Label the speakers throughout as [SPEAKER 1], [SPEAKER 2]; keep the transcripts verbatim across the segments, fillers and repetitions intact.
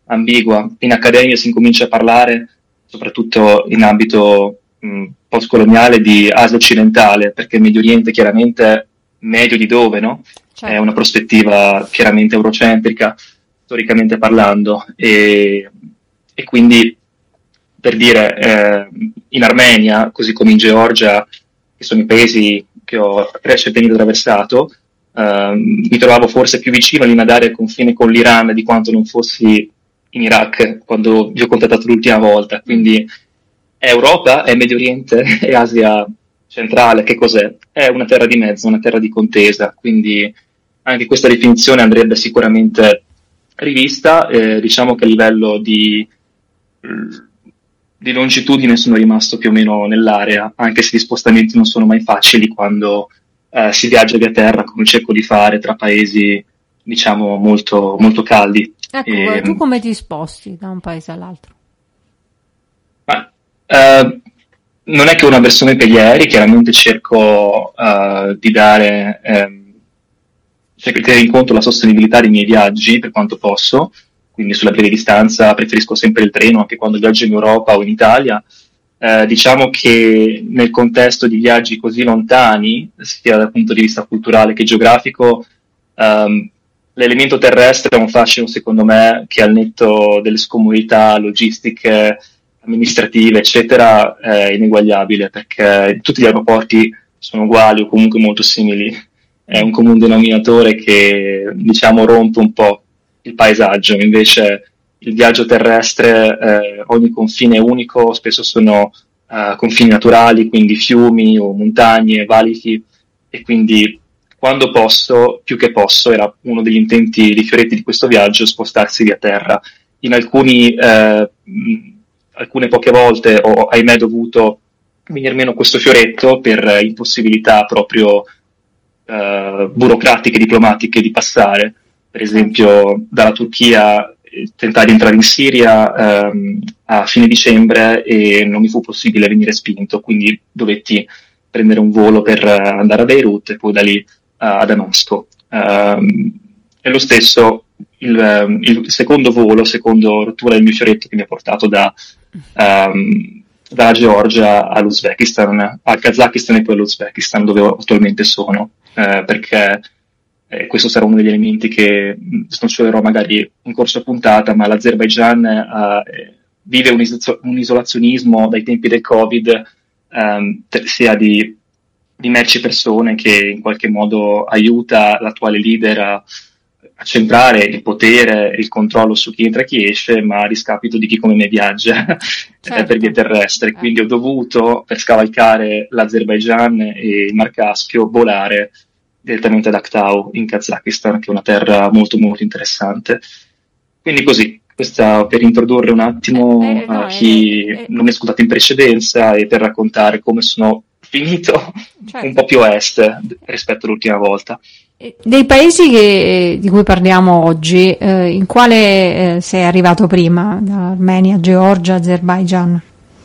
[SPEAKER 1] ambigua. In accademia si incomincia a parlare, soprattutto in ambito mh, postcoloniale, di Asia occidentale, perché il Medio Oriente chiaramente medio di dove, no? È
[SPEAKER 2] Certo.
[SPEAKER 1] una prospettiva chiaramente eurocentrica, storicamente parlando, e, e quindi per dire, eh, in Armenia, così come in Georgia, che sono i paesi che ho recentemente attraversato, ehm, mi trovavo forse più vicino a inadare al confine con l'Iran di quanto non fossi in Iraq quando vi ho contattato l'ultima volta. Quindi è Europa, è Medio Oriente, è Asia centrale, che cos'è? È una terra di mezzo, una terra di contesa, quindi anche questa definizione andrebbe sicuramente rivista. Eh, diciamo che a livello di, di longitudine sono rimasto più o meno nell'area, anche se gli spostamenti non sono mai facili quando eh, si viaggia via terra, come cerco di fare tra paesi, diciamo, molto, molto caldi.
[SPEAKER 2] Ecco, tu
[SPEAKER 1] E,
[SPEAKER 2] come ti sposti da un paese all'altro?
[SPEAKER 1] ma, eh, non è che ho una versione per gli aerei, chiaramente cerco eh, di dare, ehm, cerco di tenere in conto la sostenibilità dei miei viaggi per quanto posso, quindi sulla breve distanza preferisco sempre il treno anche quando viaggio in Europa o in Italia. Eh, diciamo che nel contesto di viaggi così lontani, sia dal punto di vista culturale che geografico, ehm, l'elemento terrestre ha un fascino, secondo me, che al netto delle scomodità logistiche, amministrative, eccetera, è ineguagliabile, perché tutti gli aeroporti sono uguali o comunque molto simili. È un comune denominatore che, diciamo, rompe un po' il paesaggio. Invece il viaggio terrestre, eh, ogni confine è unico, spesso sono eh, confini naturali, quindi fiumi o montagne, valichi, e quindi quando posso, più che posso, era uno degli intenti di Fioretti di questo viaggio, spostarsi via terra. In alcuni, eh, mh, alcune poche volte ho, ahimè, dovuto venir meno questo fioretto per eh, impossibilità proprio eh, burocratiche, diplomatiche di passare. Per
[SPEAKER 2] Certo.
[SPEAKER 1] esempio, dalla Turchia eh, tentai di entrare in Siria ehm, a fine dicembre e non mi fu possibile venire spinto, quindi dovetti prendere un volo per eh, andare a Beirut e poi da lì a Damasco. Um, e lo stesso il, um, il secondo volo, secondo rottura del mio fioretto, che mi ha portato da, um, dalla Georgia all'Uzbekistan, al Kazakistan e poi all'Uzbekistan, dove attualmente sono, eh, perché eh, questo sarà uno degli elementi che snocciolerò magari in corso a puntata, ma l'Azerbaigian eh, vive un, iso- un isolazionismo dai tempi del Covid, ehm, t- sia di di merci e persone, che in qualche modo aiuta l'attuale leader a, a centrare il potere e il controllo su chi entra e chi esce, ma a discapito di chi come me viaggia eh, per via
[SPEAKER 2] Certo.
[SPEAKER 1] terrestre.
[SPEAKER 2] Eh.
[SPEAKER 1] Quindi ho dovuto, per scavalcare l'Azerbaigian e il Mar Caspio, volare direttamente ad Aktau in Kazakistan, che è una terra molto molto interessante. Quindi così, questa per introdurre un
[SPEAKER 2] Eh,
[SPEAKER 1] attimo
[SPEAKER 2] eh,
[SPEAKER 1] a
[SPEAKER 2] no, eh,
[SPEAKER 1] chi
[SPEAKER 2] eh,
[SPEAKER 1] non mi ha ascoltato in precedenza e per raccontare come sono finito un
[SPEAKER 2] certo.
[SPEAKER 1] po' più a est rispetto all'ultima volta.
[SPEAKER 2] E dei paesi che- di cui parliamo oggi, eh, in quale eh, sei arrivato prima? Da Armenia, Georgia, Azerbaijan?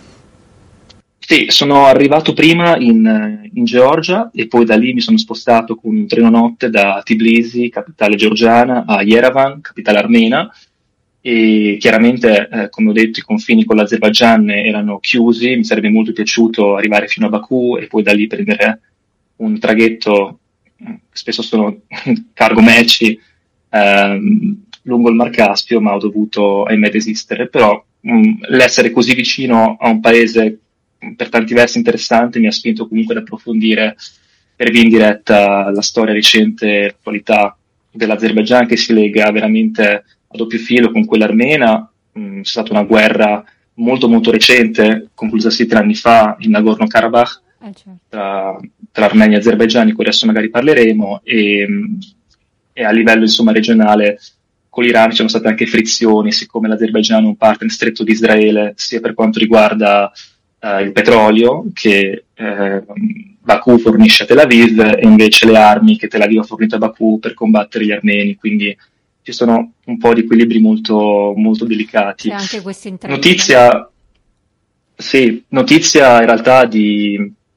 [SPEAKER 1] Sì, sono arrivato prima in, in Georgia e poi da lì mi sono spostato con un treno notte da Tbilisi, capitale georgiana, a Yerevan, capitale armena, e chiaramente, eh, come ho detto, i confini con l'Azerbaigian erano chiusi. Mi sarebbe molto piaciuto arrivare fino a Baku e poi da lì prendere un traghetto, eh, spesso sono cargo merci, ehm, lungo il Mar Caspio, ma ho dovuto, ahimè, desistere. Però mh, l'essere così vicino a un paese per tanti versi interessante mi ha spinto comunque ad approfondire per via indiretta la storia recente e l'attualità dell'Azerbaigian, che si lega veramente a doppio filo con quella armena. Mm, c'è stata una guerra molto molto recente, conclusasi tre anni fa, in Nagorno-Karabakh,
[SPEAKER 2] Eh, certo.
[SPEAKER 1] tra, tra Armenia e Azerbaigian, di cui adesso magari parleremo, e, e a livello insomma regionale con l'Iran ci sono state anche frizioni, siccome l'Azerbaigian è un partner stretto di Israele, sia per quanto riguarda eh, il petrolio, che eh, Baku fornisce a Tel Aviv, e invece le armi che Tel Aviv ha fornito a Baku per combattere gli armeni. Quindi ci sono un po' di equilibri molto, molto
[SPEAKER 2] C'è
[SPEAKER 1] delicati.
[SPEAKER 2] anche questa intravita.
[SPEAKER 1] Notizia, sì, notizia in realtà di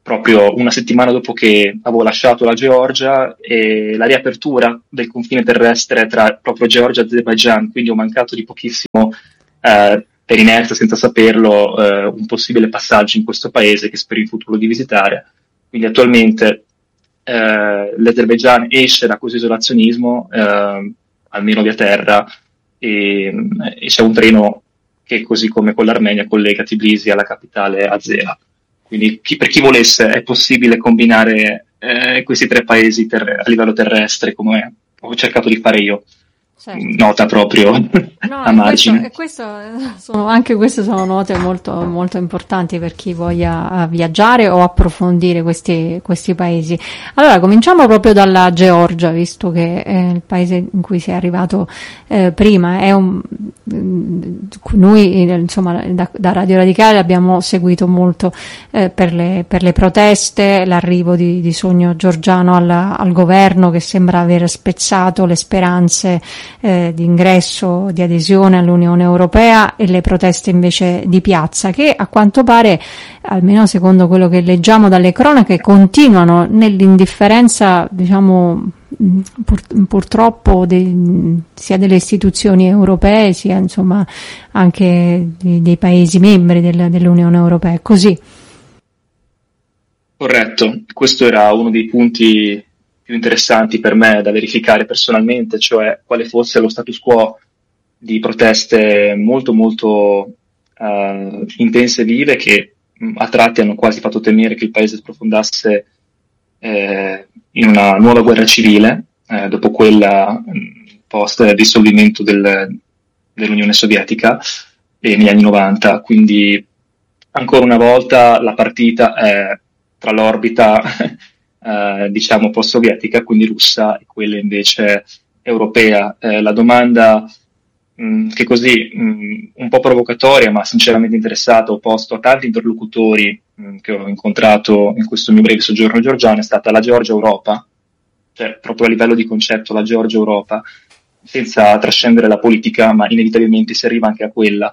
[SPEAKER 1] proprio una settimana dopo che avevo lasciato la Georgia, e la riapertura del confine terrestre tra proprio Georgia e Azerbaijan, quindi ho mancato di pochissimo, eh, per inerzia, senza saperlo, eh, un possibile passaggio in questo paese che spero in futuro di visitare. Quindi attualmente eh, l'Azerbaijan esce da questo isolazionismo, eh, almeno via terra, e, e c'è un treno che, così come con l'Armenia, collega Tbilisi alla capitale Azera. Quindi chi, per chi volesse è possibile combinare eh, questi tre paesi ter- a livello terrestre, come ho cercato di fare io.
[SPEAKER 2] Certo.
[SPEAKER 1] Nota proprio
[SPEAKER 2] No,
[SPEAKER 1] a
[SPEAKER 2] e questo,
[SPEAKER 1] margine.
[SPEAKER 2] e questo sono, anche queste sono note molto, molto importanti per chi voglia viaggiare o approfondire questi, questi paesi. Allora, cominciamo proprio dalla Georgia, visto che è il paese in cui sei arrivato eh, prima. È un, noi, insomma, da, da Radio Radicale abbiamo seguito molto eh, per, le, per le proteste, l'arrivo di, di Sogno Giorgiano al, al governo, che sembra aver spezzato le speranze Eh, di ingresso, di adesione all'Unione Europea, e le proteste invece di piazza, che a quanto pare, almeno secondo quello che leggiamo dalle cronache, continuano nell'indifferenza, diciamo, pur, purtroppo de, sia delle istituzioni europee sia insomma anche di, dei paesi membri del, dell'Unione Europea. È così?
[SPEAKER 1] Corretto, questo era uno dei punti più interessanti per me da verificare personalmente, cioè quale fosse lo status quo di proteste molto molto uh, intense e vive, che mh, a tratti hanno quasi fatto temere che il paese sprofondasse eh, in una nuova guerra civile, eh, dopo quella mh, post dissolvimento del, dell'Unione Sovietica e negli anni novanta. Quindi ancora una volta la partita è tra l'orbita eh, diciamo post-sovietica, quindi russa, e quella invece europea. Eh, la domanda mh, che così mh, un po' provocatoria, ma sinceramente interessata, ho posto a tanti interlocutori mh, che ho incontrato in questo mio breve soggiorno georgiano, è stata: la Georgia Europa? Cioè, proprio a livello di concetto, la Georgia Europa, senza trascendere la politica, ma inevitabilmente si arriva anche a quella.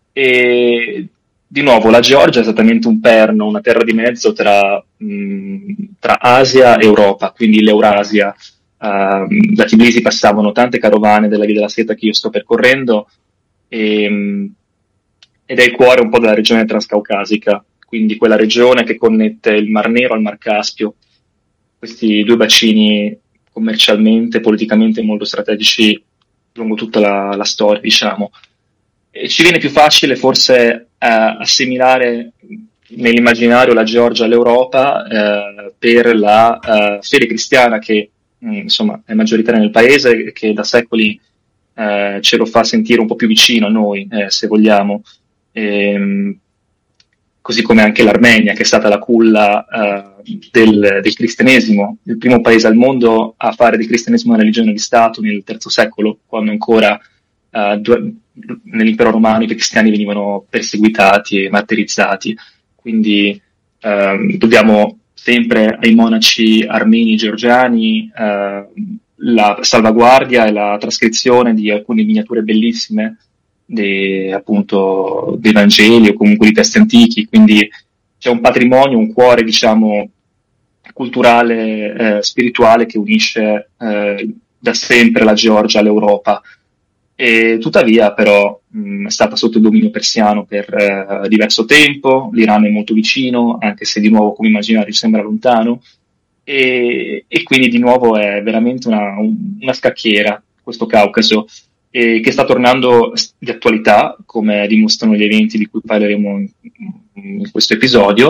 [SPEAKER 1] E di nuovo la Georgia è esattamente un perno, una terra di mezzo tra, mh, tra Asia e Europa, quindi l'Eurasia. Uh, da Tbilisi passavano tante carovane della Via della Seta che io sto percorrendo, e, mh, ed è il cuore un po' della regione transcaucasica, quindi quella regione che connette il Mar Nero al Mar Caspio, questi due bacini commercialmente, politicamente molto strategici lungo tutta la, la storia, diciamo. E ci viene più facile forse eh, assimilare nell'immaginario la Georgia all'Europa eh, per la eh, fede cristiana che mh, insomma è maggioritaria nel paese e che da secoli eh, ce lo fa sentire un po' più vicino a noi, eh, se vogliamo. E, così come anche l'Armenia, che è stata la culla eh, del, del cristianesimo, il primo paese al mondo a fare del cristianesimo una religione di Stato nel terzo secolo, quando ancora Uh, due, nell'impero romano i cristiani venivano perseguitati e martirizzati. Quindi uh, dobbiamo sempre ai monaci armeni e georgiani uh, la salvaguardia e la trascrizione di alcune miniature bellissime dei, appunto, dei Vangeli o comunque di testi antichi. Quindi c'è un patrimonio, un cuore, diciamo, culturale, eh, spirituale, che unisce eh, da sempre la Georgia all'Europa. E tuttavia però mh, è stata sotto dominio persiano per eh, diverso tempo. L'Iran è molto vicino, anche se di nuovo, come immaginare, sembra lontano, e, e quindi di nuovo è veramente una, una scacchiera questo Caucaso, e che sta tornando di attualità, come dimostrano gli eventi di cui parleremo in, in questo episodio.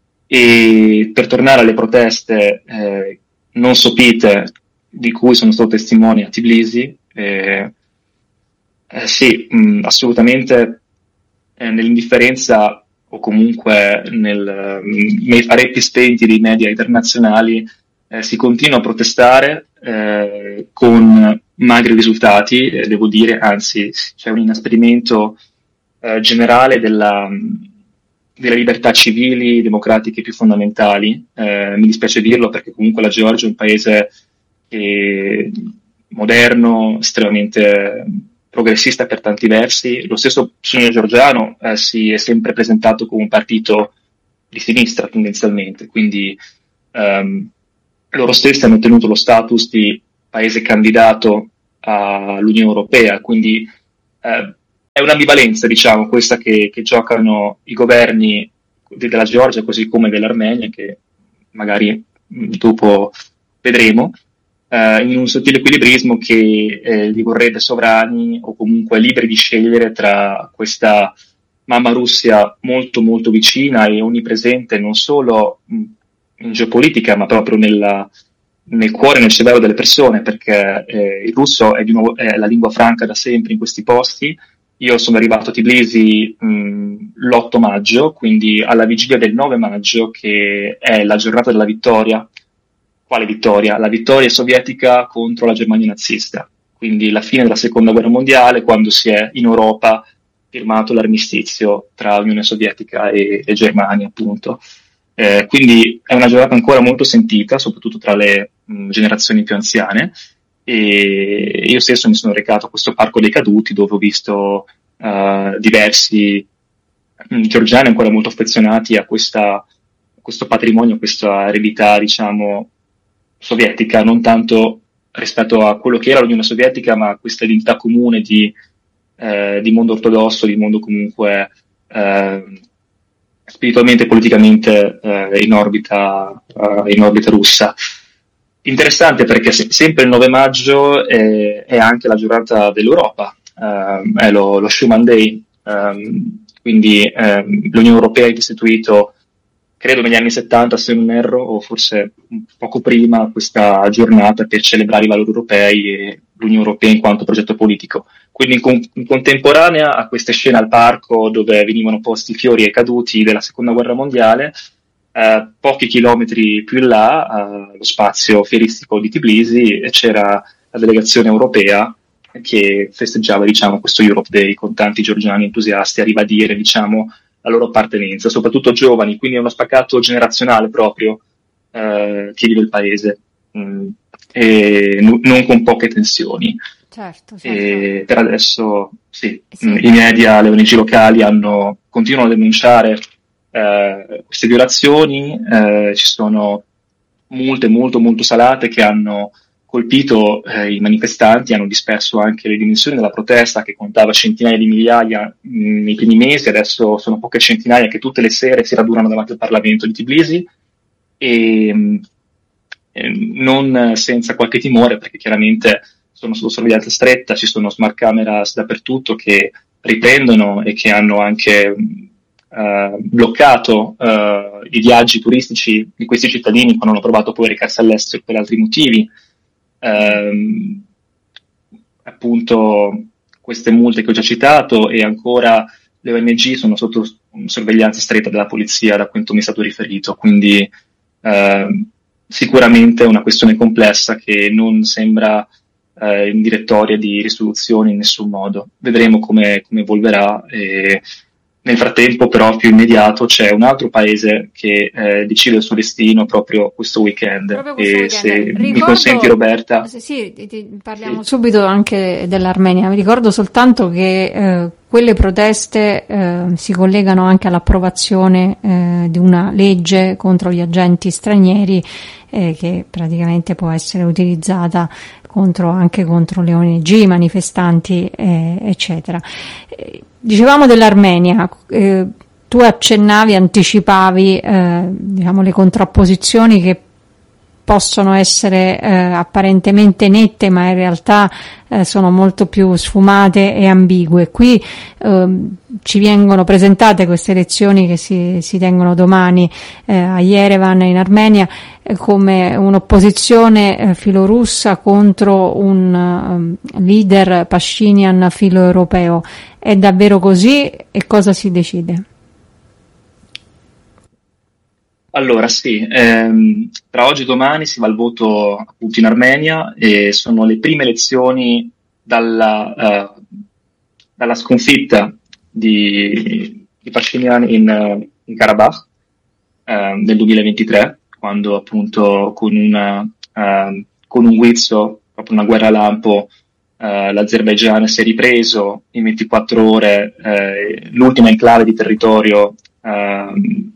[SPEAKER 1] E per tornare alle proteste eh, non sopite di cui sono stato testimone a Tbilisi, eh, Eh, sì, mh, assolutamente eh, nell'indifferenza o comunque nel, mh, nei faretti spenti dei media internazionali eh, si continua a protestare eh, con magri risultati, eh, devo dire, anzi c'è un inasprimento eh, generale della, delle libertà civili, democratiche più fondamentali. Eh, mi dispiace dirlo, perché comunque la Georgia è un paese che, moderno, estremamente progressista per tanti versi. Lo stesso Sogno Giorgiano eh, si è sempre presentato come un partito di sinistra tendenzialmente, quindi ehm, loro stessi hanno ottenuto lo status di paese candidato all'Unione Europea, quindi eh, è un'ambivalenza, diciamo, questa che, che giocano i governi della Georgia così come dell'Armenia, che magari mh, dopo vedremo, eh, in un sottile equilibrismo che eh, li vorrebbe sovrani o comunque liberi di scegliere tra questa mamma Russia molto molto vicina e onnipresente non solo mh, in geopolitica ma proprio nella, nel cuore e nel cervello delle persone, perché eh, il russo è, di nuovo, è la lingua franca da sempre in questi posti. Io sono arrivato a Tbilisi mh, l'otto maggio, quindi alla vigilia del nove maggio, che è la giornata della vittoria. Quale vittoria? La vittoria sovietica contro la Germania nazista, quindi la fine della seconda guerra mondiale, quando si è in Europa firmato l'armistizio tra Unione Sovietica e, e Germania, appunto. Eh, quindi è una giornata ancora molto sentita, soprattutto tra le mh, generazioni più anziane, e io stesso mi sono recato a questo Parco dei Caduti dove ho visto uh, diversi mh, georgiani ancora molto affezionati a, questa, a questo patrimonio, a questa eredità, diciamo, sovietica, non tanto rispetto a quello che era l'Unione Sovietica, ma a questa identità comune di, eh, di mondo ortodosso, di mondo comunque eh, spiritualmente e politicamente eh, in orbita, uh, in orbita russa. Interessante perché se, sempre il nove maggio è, è anche la giornata dell'Europa, uh, è lo, lo Schuman Day, um, quindi um, l'Unione Europea ha istituito, credo negli anni settanta se non erro, o forse poco prima, questa giornata per celebrare i valori europei e l'Unione Europea in quanto progetto politico. Quindi in, con- in contemporanea a queste scene al parco dove venivano posti fiori ai caduti della seconda guerra mondiale, eh, pochi chilometri più in là, eh, lo spazio fieristico di Tbilisi, c'era la delegazione europea che festeggiava, diciamo, questo Europe Day con tanti georgiani entusiasti a ribadire, diciamo, la loro appartenenza, soprattutto giovani, quindi è uno spaccato generazionale proprio eh, che vive il paese, mh, e n- non con poche tensioni.
[SPEAKER 2] Certo, certo.
[SPEAKER 1] E per adesso sì,
[SPEAKER 2] Sì.
[SPEAKER 1] mh, i media, le O N G locali hanno, continuano a denunciare eh, queste violazioni, eh, ci sono multe molto molto salate che hanno colpito eh, i manifestanti, hanno disperso anche le dimensioni della protesta che contava centinaia di migliaia mh, nei primi mesi, adesso sono poche centinaia che tutte le sere si radunano davanti al Parlamento di Tbilisi e mh, non senza qualche timore perché chiaramente sono sotto sorveglianza stretta, ci sono smart cameras dappertutto che riprendono e che hanno anche Uh, bloccato uh, i viaggi turistici di questi cittadini quando hanno provato poi a recarsi all'estero per altri motivi. Uh, appunto queste multe che ho già citato e ancora le O N G sono sotto sorveglianza stretta della polizia da quanto mi è stato riferito, quindi uh, sicuramente è una questione complessa che non sembra uh, in direttoria di risoluzione in nessun modo. Vedremo come, come evolverà e nel frattempo, però, più immediato c'è un altro paese che eh, decide il suo destino proprio questo weekend.
[SPEAKER 2] Proprio questo
[SPEAKER 1] e
[SPEAKER 2] weekend.
[SPEAKER 1] se
[SPEAKER 2] Ricordo,
[SPEAKER 1] mi consenti, Roberta.
[SPEAKER 2] Sì, sì, ti parliamo
[SPEAKER 1] Sì.
[SPEAKER 2] subito anche dell'Armenia. Mi ricordo soltanto che eh, quelle proteste eh, si collegano anche all'approvazione eh, di una legge contro gli agenti stranieri eh, che praticamente può essere utilizzata contro, anche contro le O N G, manifestanti, eh, eccetera. Eh, dicevamo dell'Armenia, eh, tu accennavi, anticipavi eh, diciamo le contrapposizioni che possono essere eh, apparentemente nette, ma in realtà eh, sono molto più sfumate e ambigue. Qui eh, ci vengono presentate queste elezioni che si, si tengono domani eh, a Yerevan in Armenia eh, come un'opposizione eh, filorussa contro un um, leader Pashinyan filoeuropeo. È davvero così e cosa si decide?
[SPEAKER 1] Allora sì, ehm, tra oggi e domani si va al voto appunto in Armenia e sono le prime elezioni dalla, eh, dalla sconfitta di, di Pashinyan in, in Karabakh eh, nel duemilaventitré, quando appunto con, una, eh, con un guizzo, proprio una guerra lampo, eh, l'Azerbaigian si è ripreso in ventiquattro ore eh, l'ultima enclave di territorio eh,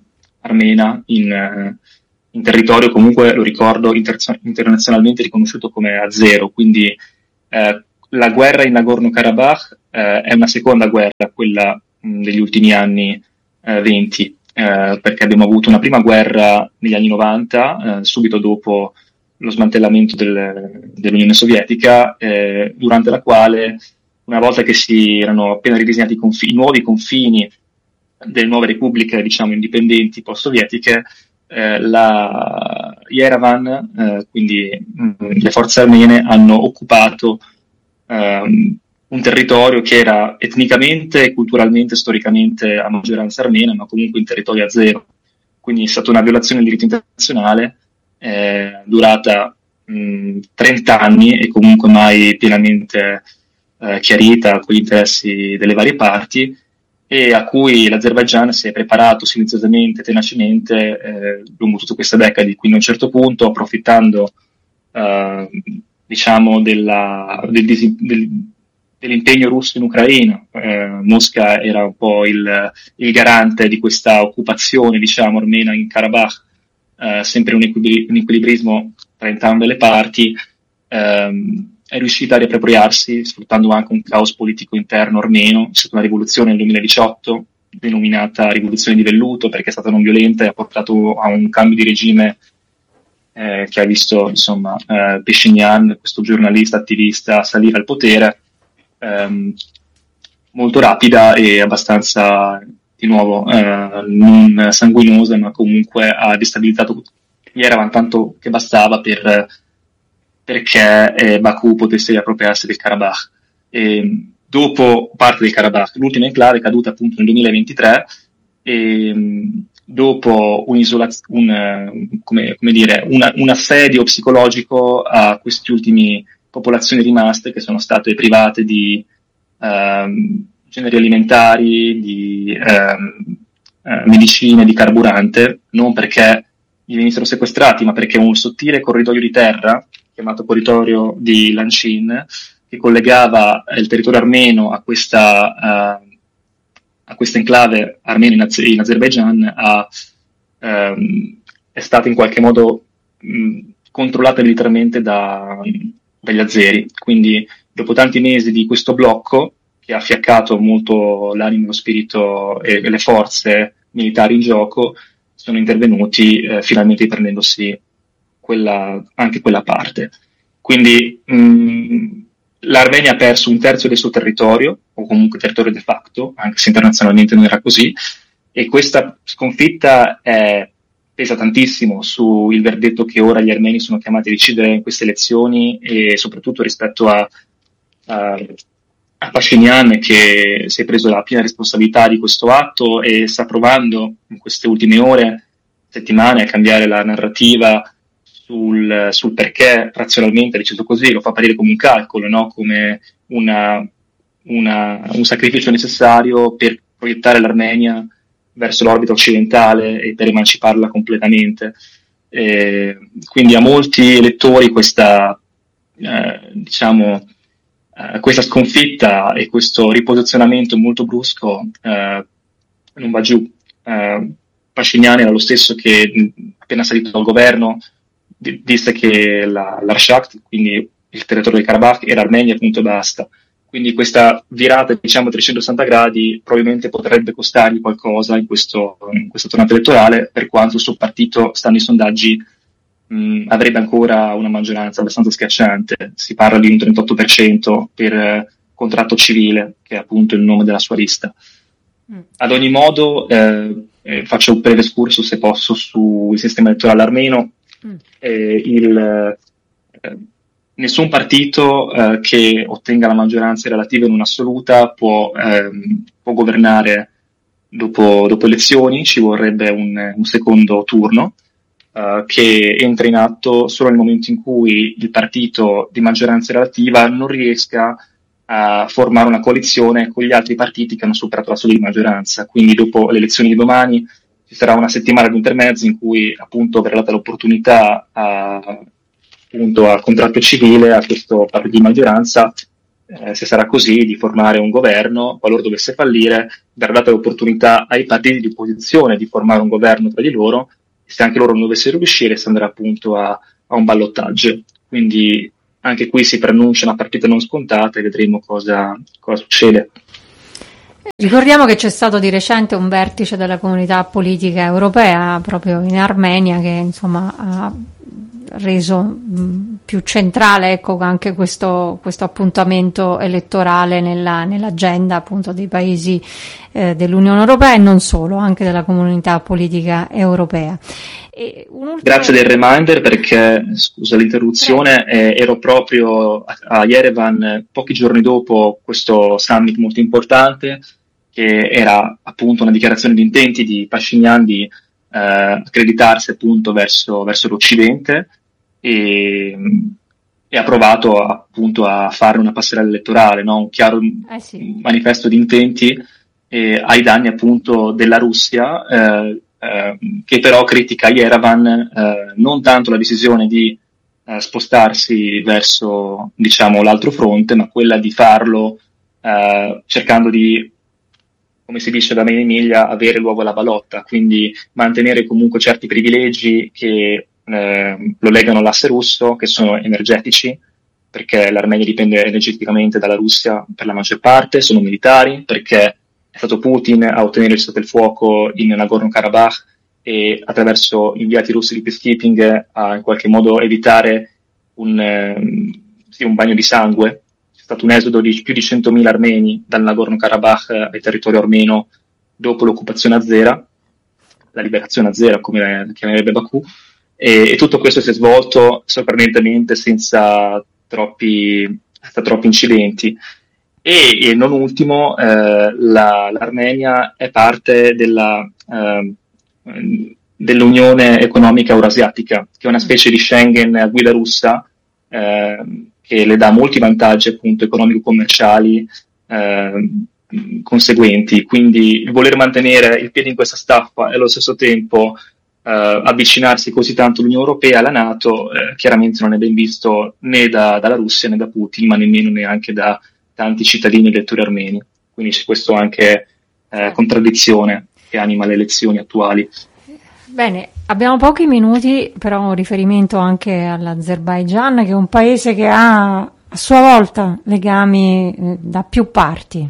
[SPEAKER 1] armena in, eh, in territorio comunque, lo ricordo, inter- internazionalmente riconosciuto come azero, quindi eh, la guerra in Nagorno-Karabakh eh, è una seconda guerra, quella mh, degli ultimi anni eh, venti, eh, perché abbiamo avuto una prima guerra negli anni novanta, eh, subito dopo lo smantellamento del, dell'Unione Sovietica, eh, durante la quale, una volta che si erano appena ridisegnati i, confi- i nuovi confini delle nuove repubbliche, diciamo, indipendenti post-sovietiche, eh, la Yerevan, eh, quindi mh, le forze armene, hanno occupato ehm, un territorio che era etnicamente, culturalmente, storicamente a maggioranza armena, ma comunque in territorio azero. Quindi è stata una violazione del diritto internazionale eh, durata mh, trenta anni e comunque mai pienamente eh, chiarita con gli interessi delle varie parti, e a cui l'Azerbaigian si è preparato silenziosamente, tenacemente eh, lungo tutte queste decadi. Quindi a un certo punto, approfittando eh, diciamo della, del, del, dell'impegno russo in Ucraina, eh, Mosca era un po' il, il garante di questa occupazione, diciamo, armena in Karabakh, eh, sempre un, equilibri- un equilibrismo tra entrambe le parti. ehm, è riuscita a riappropriarsi, sfruttando anche un caos politico interno armeno. C'è stata una rivoluzione nel duemiladiciotto, denominata rivoluzione di velluto, perché è stata non violenta e ha portato a un cambio di regime eh, che ha visto, insomma, eh, Pashinyan, questo giornalista attivista, salire al potere, ehm, molto rapida e abbastanza, di nuovo, eh, non sanguinosa, ma comunque ha destabilizzato Yerevan tanto che bastava per perché eh, Baku potesse riappropriarsi del Karabakh. E, dopo parte del Karabakh, l'ultima enclave è caduta appunto nel duemilaventitré, e dopo un, isolaz- un, come, come dire, una, un assedio psicologico a queste ultime popolazioni rimaste, che sono state private di ehm, generi alimentari, di ehm, eh, medicine, di carburante, non perché gli venissero sequestrati, ma perché un sottile corridoio di terra, chiamato corridoio di Lanchin, che collegava il territorio armeno a questa, uh, a questa enclave armena in, Az- in Azerbaigian, ha, um, è stata in qualche modo mh, controllata militarmente da, dagli azeri. Quindi, dopo tanti mesi di questo blocco, che ha fiaccato molto l'animo, lo spirito e, e le forze militari in gioco, sono intervenuti eh, finalmente prendendosi quella, anche quella parte. Quindi mh, l'Armenia ha perso un terzo del suo territorio, o comunque territorio de facto, anche se internazionalmente non era così, e questa sconfitta è, pesa tantissimo sul verdetto che ora gli armeni sono chiamati a decidere in queste elezioni, e soprattutto rispetto a, a, a Pashinyan, che si è preso la piena responsabilità di questo atto e sta provando in queste ultime ore, settimane, a cambiare la narrativa sul, sul perché razionalmente ha deciso così. Lo fa apparire come un calcolo, no? Come una, una, un sacrificio necessario per proiettare l'Armenia verso l'orbita occidentale e per emanciparla completamente. E quindi a molti elettori questa, eh, diciamo, eh, questa sconfitta e questo riposizionamento molto brusco eh, non va giù. Eh, Pashinyan era lo stesso che, appena salito al governo, d- disse che la, l'Arshak, quindi il territorio del Karabakh, era Armenia, punto e basta. Quindi questa virata, diciamo, a trecentosessanta gradi probabilmente potrebbe costargli qualcosa in, questo, in questa tornata elettorale, per quanto il suo partito, stando ai sondaggi, mh, avrebbe ancora una maggioranza abbastanza schiacciante. Si parla di un trentotto per cento per eh, contratto civile, che è appunto il nome della sua lista. Mm. Ad ogni modo, eh, eh, faccio un breve escursus, se posso, sul sistema elettorale armeno. Mm. Eh, il, eh, nessun partito eh, che ottenga la maggioranza relativa in un'assoluta può, ehm, può governare dopo, dopo elezioni. Ci vorrebbe un, un secondo turno Uh, che entra in atto solo nel momento in cui il partito di maggioranza relativa non riesca a formare una coalizione con gli altri partiti che hanno superato la soglia di maggioranza. Quindi dopo le elezioni di domani ci sarà una settimana di intermezzo in cui appunto verrà data l'opportunità a, appunto al contratto civile, a questo partito di maggioranza, eh, se sarà così, di formare un governo. Qualora dovesse fallire, verrà data l'opportunità ai partiti di opposizione di formare un governo tra di loro, e se anche loro non dovessero riuscire si andrà appunto a, a un ballottaggio. Quindi anche qui si preannuncia una partita non scontata e vedremo cosa, cosa succede.
[SPEAKER 2] Ricordiamo che c'è stato di recente un vertice della comunità politica europea proprio in Armenia che insomma ha reso mh, più centrale, ecco, anche questo, questo appuntamento elettorale nella, nell'agenda appunto dei paesi eh, dell'Unione Europea e non solo, anche della comunità politica europea. E un'ultima...
[SPEAKER 1] Grazie del reminder, perché, scusa l'interruzione, eh, ero proprio a, a Yerevan pochi giorni dopo questo summit molto importante, che era appunto una dichiarazione di intenti di Pashinyan di eh, accreditarsi appunto verso, verso l'Occidente, e, e ha provato appunto a fare una passerella elettorale, no? Un chiaro
[SPEAKER 2] eh sì.
[SPEAKER 1] manifesto di intenti eh, ai danni appunto della Russia, eh, eh, che però critica Yerevan eh, non tanto la decisione di eh, spostarsi verso, diciamo, l'altro fronte, ma quella di farlo eh, cercando di, come si dice da me in Emilia, avere l'uovo alla balotta, quindi mantenere comunque certi privilegi che eh, lo legano all'asse russo, che sono energetici, perché l'Armenia dipende energeticamente dalla Russia per la maggior parte, sono militari, perché è stato Putin a ottenere il cessate-il-fuoco in Nagorno-Karabakh e attraverso inviati russi di peacekeeping a in qualche modo evitare un, eh, sì, un bagno di sangue. C'è stato un esodo di più di centomila armeni dal Nagorno-Karabakh al territorio armeno dopo l'occupazione azera, la liberazione azera come la chiamerebbe Baku, e, e tutto questo si è svolto sorprendentemente senza troppi, senza troppi incidenti. E, e non ultimo, eh, la, l'Armenia è parte della, eh, dell'Unione Economica Eurasiatica, che è una specie di Schengen a guida russa, eh, che le dà molti vantaggi appunto economico-commerciali eh, conseguenti. Quindi il voler mantenere il piede in questa staffa e allo stesso tempo eh, avvicinarsi così tanto all'Unione Europea e alla NATO, eh, chiaramente non è ben visto né da, dalla Russia né da Putin, ma nemmeno neanche da tanti cittadini elettori armeni. Quindi c'è questo anche eh, contraddizione che anima le elezioni attuali.
[SPEAKER 2] Bene, abbiamo pochi minuti, però un riferimento anche all'Azerbaigian, che è un paese che ha a sua volta legami eh, da più parti.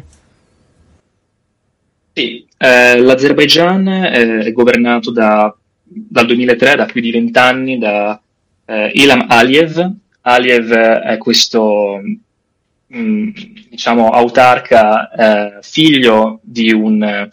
[SPEAKER 1] Sì, eh, l'Azerbaigian eh, è governato da, dal duemilatré, da più di vent'anni, da eh, Ilham Aliyev. Aliyev è questo mh, diciamo autarca eh, figlio di un eh,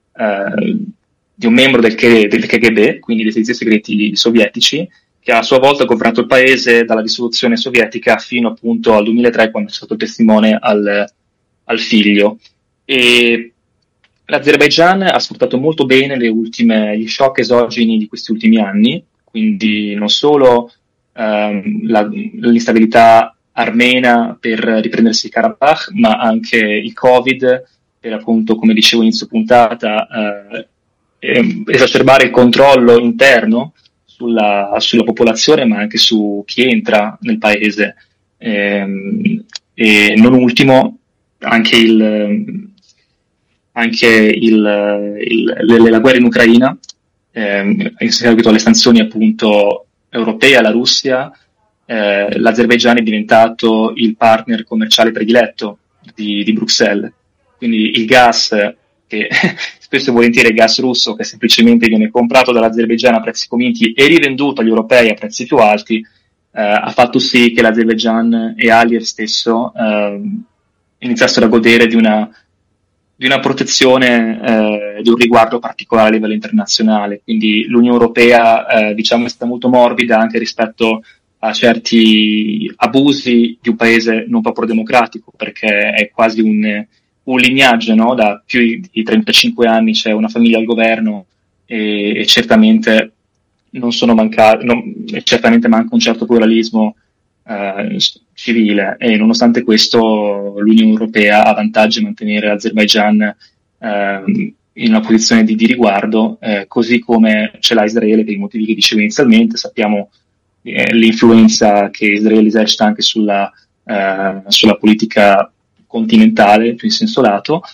[SPEAKER 1] di un membro del, K- del K G B, quindi dei servizi segreti sovietici, che a sua volta ha governato il paese dalla dissoluzione sovietica fino appunto al duemilatré, quando è stato testimone al, al figlio. E l'Azerbaigian ha sfruttato molto bene le ultime, gli shock esogeni di questi ultimi anni, quindi non solo ehm, la, l'instabilità armena per riprendersi il Karabakh, ma anche il Covid, per appunto, come dicevo inizio puntata, eh, eh, esacerbare il controllo interno sulla, sulla popolazione, ma anche su chi entra nel paese. Eh, e non ultimo, anche il... anche il, il, le, la guerra in Ucraina, eh, in seguito alle sanzioni appunto europee alla Russia, eh, l'Azerbaigian è diventato il partner commerciale prediletto di, di Bruxelles. Quindi il gas, che spesso e volentieri è gas russo, che semplicemente viene comprato dall'Azerbaigian a prezzi convinti e rivenduto agli europei a prezzi più alti, eh, ha fatto sì che l'Azerbaigian e Aliyev stesso eh, iniziassero a godere di una di una protezione, eh, di un riguardo particolare a livello internazionale. Quindi l'Unione Europea, eh, diciamo, è stata molto morbida anche rispetto a certi abusi di un paese non proprio democratico, perché è quasi un, un lignaggio, no? Da più di trentacinque anni c'è una famiglia al governo e, e certamente non sono mancati, non, certamente manca un certo pluralismo eh, civile, e nonostante questo l'Unione Europea ha vantaggio a mantenere l'Azerbaigian eh, in una posizione di, di riguardo, eh, così come ce l'ha Israele per i motivi che dicevo inizialmente. Sappiamo eh, l'influenza che Israele esercita anche sulla, eh, sulla politica continentale, più in senso lato,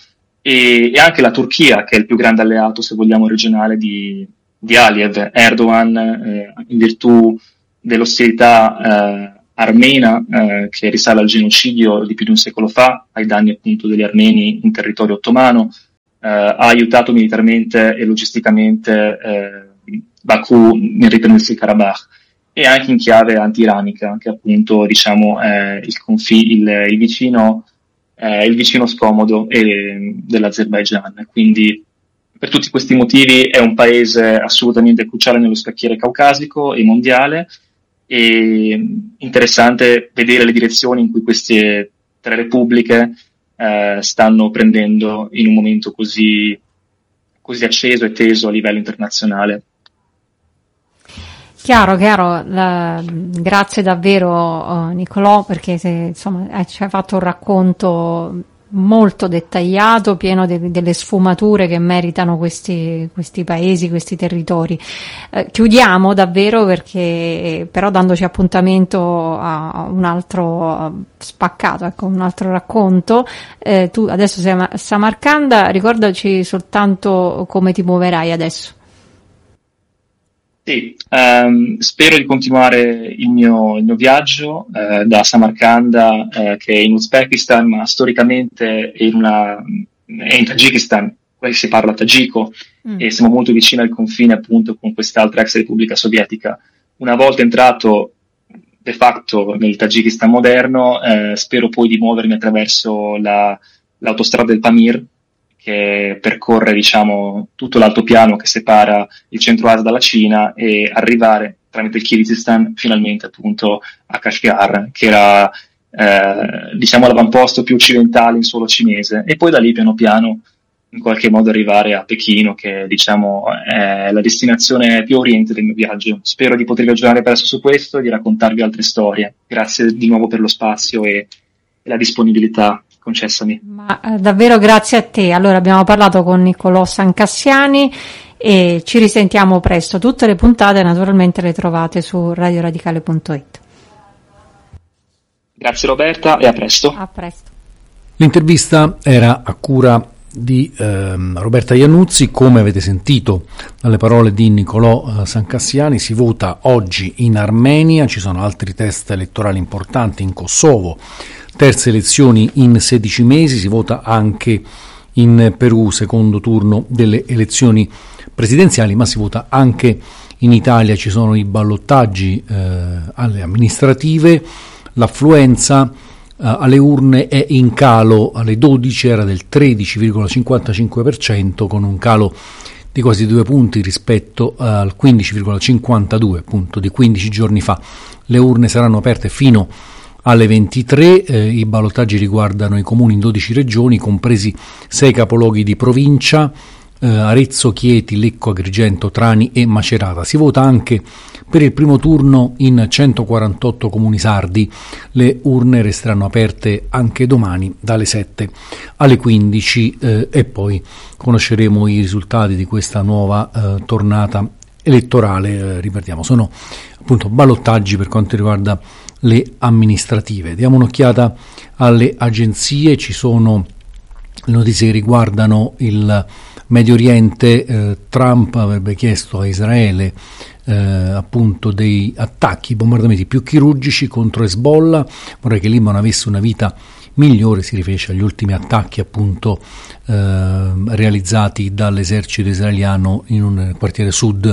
[SPEAKER 1] e, e anche la Turchia, che è il più grande alleato, se vogliamo, regionale di, di Aliyev. Erdogan, eh, in virtù dell'ostilità eh, armena, eh, che risale al genocidio di più di un secolo fa, ai danni appunto degli armeni in territorio ottomano, eh, ha aiutato militarmente e logisticamente eh, Baku nel riprendersi il Karabakh, e anche in chiave anti-iranica, che appunto, diciamo, è il, confi- il, il vicino eh, il vicino scomodo eh, dell'Azerbaigian. Quindi per tutti questi motivi è un paese assolutamente cruciale nello scacchiere caucasico e mondiale, e interessante vedere le direzioni in cui queste tre repubbliche eh, stanno prendendo in un momento così, così acceso e teso a livello internazionale.
[SPEAKER 2] Chiaro, chiaro, la, grazie davvero uh, Nicolò, perché se, insomma, eh, ci hai fatto un racconto molto dettagliato, pieno de, delle sfumature che meritano questi, questi paesi, questi territori. Eh, chiudiamo davvero, perché però dandoci appuntamento a un altro spaccato, ecco, un altro racconto. Eh, tu adesso sei a Samarcanda, ricordaci soltanto come ti muoverai adesso.
[SPEAKER 1] Sì, ehm, spero di continuare il mio, il mio viaggio eh, da Samarcanda, eh, che è in Uzbekistan, ma storicamente è in, una, è in Tagikistan, qui si parla tagiko, mm. e siamo molto vicini al confine appunto con quest'altra ex repubblica sovietica. Una volta entrato de facto nel Tagikistan moderno, eh, spero poi di muovermi attraverso la, l'autostrada del Pamir, che percorre, diciamo, tutto l'altopiano che separa il centro Asia dalla Cina, e arrivare tramite il Kirghizistan finalmente appunto a Kashgar, che era eh, diciamo l'avamposto più occidentale in suolo cinese, e poi da lì piano piano in qualche modo arrivare a Pechino, che diciamo è la destinazione più a oriente del mio viaggio. Spero di potervi aggiornare presto su questo e di raccontarvi altre storie. Grazie di nuovo per lo spazio e, e la disponibilità concessami.
[SPEAKER 2] Ma eh, davvero grazie a te. Allora, abbiamo parlato con Nicolò Sancassiani e ci risentiamo presto. Tutte le puntate naturalmente le trovate su radio radicale punto it.
[SPEAKER 1] Grazie Roberta, e a presto.
[SPEAKER 2] A presto.
[SPEAKER 3] L'intervista era a cura di ehm, Roberta Iannuzzi. Come avete sentito dalle parole di Nicolò eh, Sancassiani, si vota oggi in Armenia, ci sono altri test elettorali importanti in Kosovo, terze elezioni in sedici mesi, si vota anche in Perù, secondo turno delle elezioni presidenziali, ma si vota anche in Italia, ci sono i ballottaggi eh, alle amministrative, l'affluenza eh, alle urne è in calo, alle dodici era del tredici virgola cinquantacinque per cento, con un calo di quasi due punti rispetto al quindici virgola cinquantadue punto di quindici giorni fa. Le urne saranno aperte fino alle ventitré, eh, i ballottaggi riguardano i comuni in dodici regioni, compresi sei capoluoghi di provincia, eh, Arezzo, Chieti, Lecco, Agrigento, Trani e Macerata. Si vota anche per il primo turno in centoquarantotto comuni sardi. Le urne resteranno aperte anche domani dalle sette alle quindici eh, e poi conosceremo i risultati di questa nuova eh, tornata elettorale. Eh, ripetiamo, sono appunto ballottaggi per quanto riguarda le amministrative. Diamo un'occhiata alle agenzie, ci sono notizie che riguardano il Medio Oriente. eh, Trump avrebbe chiesto a Israele eh, appunto dei attacchi, bombardamenti più chirurgici contro Hezbollah, vorrei che il Libano avesse una vita migliore, si riferisce agli ultimi attacchi appunto eh, realizzati dall'esercito israeliano in un quartiere sud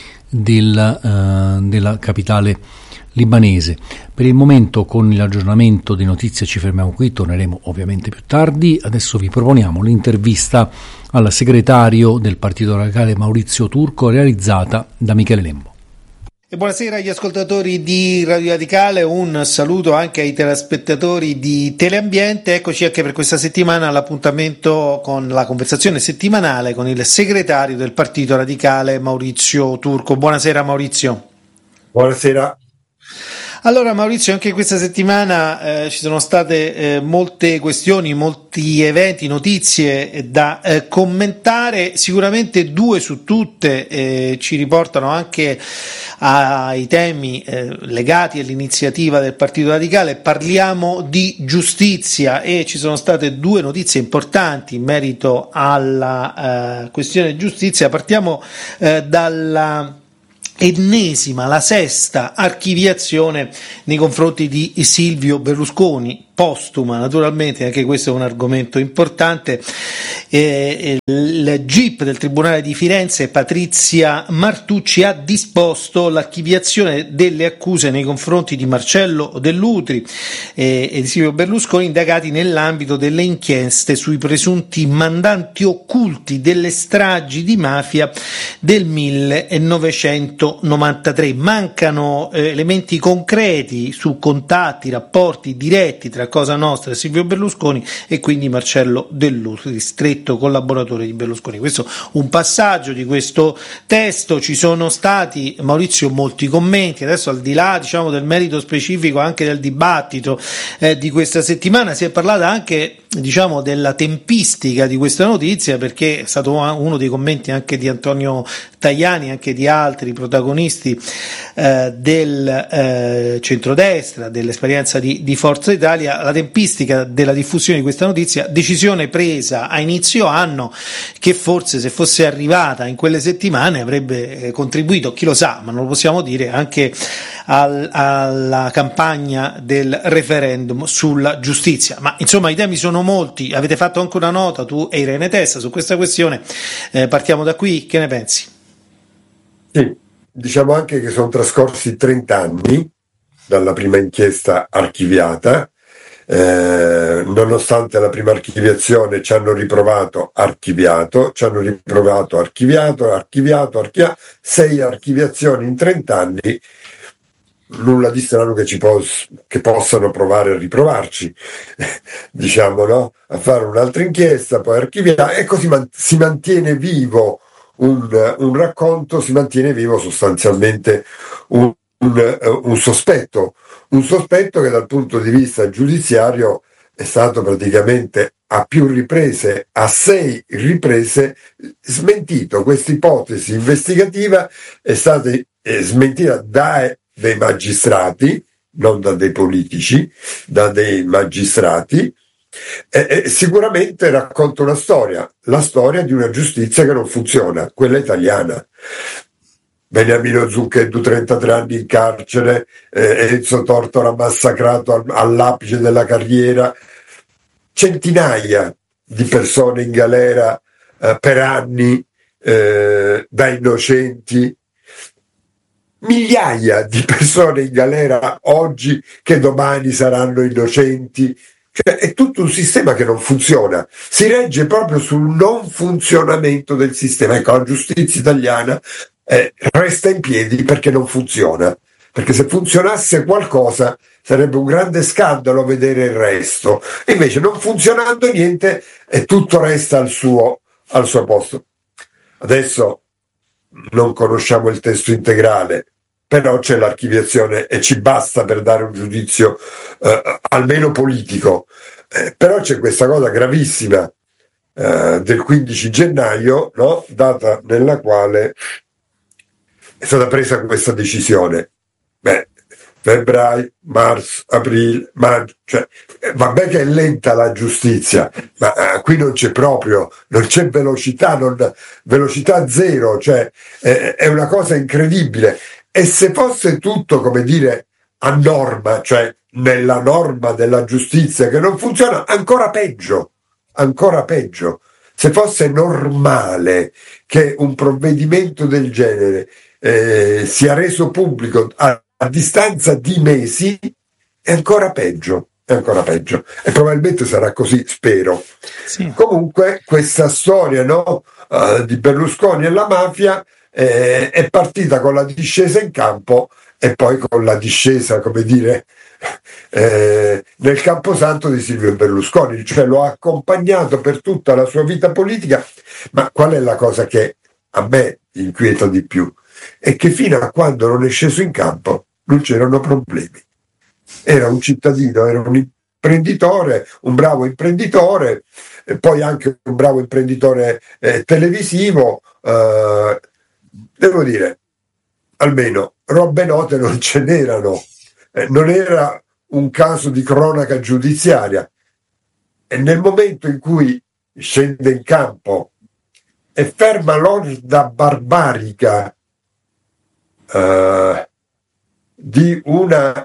[SPEAKER 3] del, eh, della capitale libanese. Per il momento con l'aggiornamento di notizie ci fermiamo qui, torneremo ovviamente più tardi. Adesso vi proponiamo l'intervista al segretario del Partito Radicale Maurizio Turco, realizzata da Michele Lembo.
[SPEAKER 4] E buonasera agli ascoltatori di Radio Radicale, un saluto anche ai telespettatori di Teleambiente. Eccoci anche per questa settimana all'appuntamento con la conversazione settimanale con il segretario del Partito Radicale Maurizio Turco. Buonasera Maurizio.
[SPEAKER 5] Buonasera.
[SPEAKER 4] Allora Maurizio, anche questa settimana eh, ci sono state eh, molte questioni, molti eventi, notizie da eh, commentare, sicuramente due su tutte eh, ci riportano anche ai temi eh, legati all'iniziativa del Partito Radicale. Parliamo di giustizia e ci sono state due notizie importanti in merito alla eh, questione giustizia. Partiamo eh, dalla ennesima, la sesta archiviazione nei confronti di Silvio Berlusconi, postuma naturalmente, anche questo è un argomento importante. Eh, il G I P del Tribunale di Firenze, Patrizia Martucci, ha disposto l'archiviazione delle accuse nei confronti di Marcello Dell'Utri eh, e di Silvio Berlusconi, indagati nell'ambito delle inchieste sui presunti mandanti occulti delle stragi di mafia del millenovecentonovantatré. Mancano eh, elementi concreti su contatti, rapporti diretti tra Cosa Nostra e Silvio Berlusconi e quindi Marcello Dell'Utri, stretto collaboratore di Berlusconi. Questo un passaggio di questo testo. Ci sono stati, Maurizio, molti commenti. Adesso, al di là diciamo del merito specifico anche del dibattito eh, di questa settimana, si è parlato anche diciamo della tempistica di questa notizia, perché è stato uno dei commenti anche di Antonio Tajani, anche di altri protagonisti eh, del eh, centrodestra, dell'esperienza di, di Forza Italia, la tempistica della diffusione di questa notizia, decisione presa a inizio anno che forse, se fosse arrivata in quelle settimane, avrebbe eh, contribuito, chi lo sa, ma non lo possiamo dire, anche al, alla campagna del referendum sulla giustizia. Ma insomma i temi sono molti, avete fatto anche una nota tu e Irene Testa su questa questione, eh, partiamo da qui, che ne pensi?
[SPEAKER 5] Sì, diciamo anche che sono trascorsi trenta anni dalla prima inchiesta archiviata, eh, nonostante la prima archiviazione ci hanno riprovato archiviato, ci hanno riprovato archiviato, archiviato, archiviato, sei archiviazioni in trenta anni. Nulla di strano che, ci pos- che possano provare a riprovarci, diciamo, no? A fare un'altra inchiesta, poi archiviare, e così man- si mantiene vivo un, un racconto, si mantiene vivo sostanzialmente un, un, un sospetto, un sospetto che dal punto di vista giudiziario è stato praticamente a più riprese, a sei riprese, smentito. Questa ipotesi investigativa è stata eh, smentita da dei magistrati, non da dei politici, da dei magistrati, e, e sicuramente racconta una storia, la storia di una giustizia che non funziona, quella italiana. Beniamino Zucchetto, trentatré anni in carcere, eh, Enzo Tortora massacrato al, all'apice della carriera, centinaia di persone in galera eh, per anni eh, da innocenti, migliaia di persone in galera oggi che domani saranno innocenti. Cioè, è tutto un sistema che non funziona, si regge proprio sul non funzionamento del sistema. Ecco, la giustizia italiana eh, resta in piedi perché non funziona, perché se funzionasse qualcosa sarebbe un grande scandalo vedere il resto, e invece non funzionando niente e tutto resta al suo, al suo posto. Adesso non conosciamo il testo integrale, però c'è l'archiviazione e ci basta per dare un giudizio eh, almeno politico. Eh, però c'è questa cosa gravissima eh, del quindici gennaio, no? Data nella quale è stata presa questa decisione. Beh, febbraio, marzo, aprile, maggio, cioè, vabbè che è lenta la giustizia, ma eh, qui non c'è proprio, non c'è velocità, non, velocità zero, cioè eh, è una cosa incredibile. E se fosse tutto, come dire, a norma, cioè nella norma della giustizia che non funziona, ancora peggio, ancora peggio. Se fosse normale che un provvedimento del genere eh, sia reso pubblico a, a distanza di mesi, è ancora peggio, è ancora peggio. E probabilmente sarà così, spero. Sì. Comunque questa storia, no, uh, di Berlusconi e la mafia Eh, è partita con la discesa in campo e poi con la discesa, come dire, eh, nel camposanto di Silvio Berlusconi, cioè lo ha accompagnato per tutta la sua vita politica. Ma qual è la cosa che a me inquieta di più? È che fino a quando non è sceso in campo non c'erano problemi. era un cittadino, era un imprenditore, un bravo imprenditore, e poi anche un bravo imprenditore eh, televisivo. Eh, devo dire, almeno robe note non ce n'erano, eh, non era un caso di cronaca giudiziaria. E nel momento in cui scende in campo e ferma l'orda barbarica eh, di una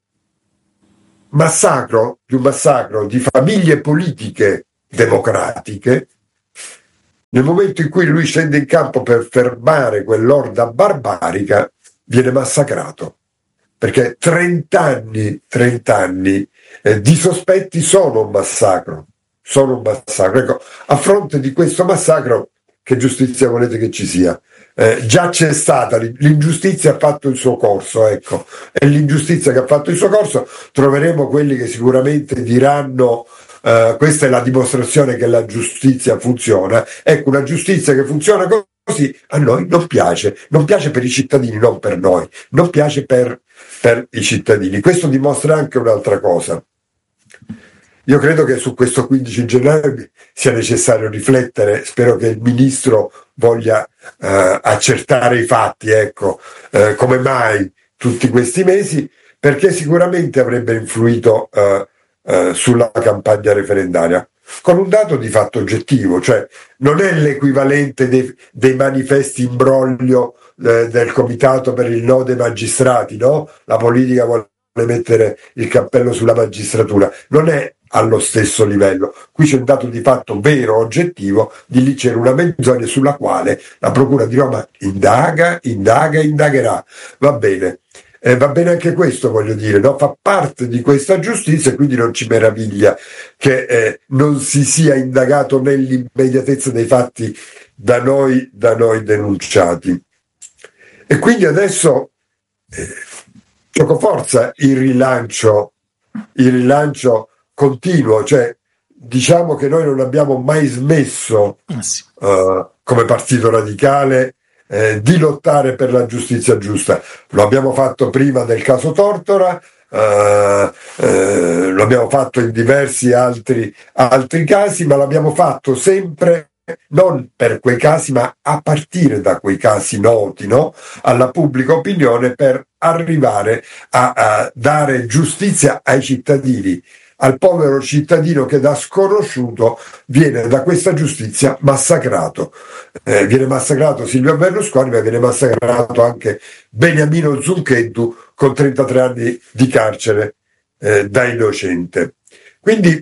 [SPEAKER 5] massacro, di un massacro di famiglie politiche democratiche, nel momento in cui lui scende in campo per fermare quell'orda barbarica, viene massacrato. Perché trent'anni, trent'anni eh, di sospetti sono un massacro. Sono un massacro. Ecco, a fronte di questo massacro, che giustizia volete che ci sia? Eh, già c'è stata, l'ingiustizia ha fatto il suo corso, ecco, e l'ingiustizia che ha fatto il suo corso, troveremo quelli che sicuramente diranno Uh, questa è la dimostrazione che la giustizia funziona. Ecco, una giustizia che funziona così a noi non piace, non piace per i cittadini, non per noi, non piace per, per i cittadini. Questo dimostra anche un'altra cosa. Io credo che su questo quindici gennaio sia necessario riflettere, spero che il ministro voglia uh, accertare i fatti, ecco, uh, come mai tutti questi mesi, perché sicuramente avrebbe influito uh, Uh, sulla campagna referendaria, con un dato di fatto oggettivo, cioè non è l'equivalente dei, dei manifesti in broglio eh, del comitato per il no dei magistrati, no? La politica vuole mettere il cappello sulla magistratura, non è allo stesso livello. Qui c'è un dato di fatto vero, oggettivo, di lì c'era una menzogna sulla quale la Procura di Roma indaga, indaga, indagherà. Va bene. Eh, va bene anche questo, voglio dire, no? Fa parte di questa giustizia, quindi non ci meraviglia che eh, non si sia indagato nell'immediatezza dei fatti da noi, da noi denunciati. E quindi adesso eh, giocoforza il rilancio, il rilancio continuo, cioè diciamo che noi non abbiamo mai smesso uh, come Partito Radicale Eh, di lottare per la giustizia giusta. Lo abbiamo fatto prima del caso Tortora, eh, eh, lo abbiamo fatto in diversi altri, altri casi, ma l'abbiamo fatto sempre non per quei casi, ma a partire da quei casi noti, no? Alla pubblica opinione, per arrivare a, a dare giustizia ai cittadini, al povero cittadino che da sconosciuto viene da questa giustizia massacrato. Eh, viene massacrato Silvio Berlusconi, ma viene massacrato anche Beniamino Zuncheddu con trentatré anni di carcere eh, da innocente. Quindi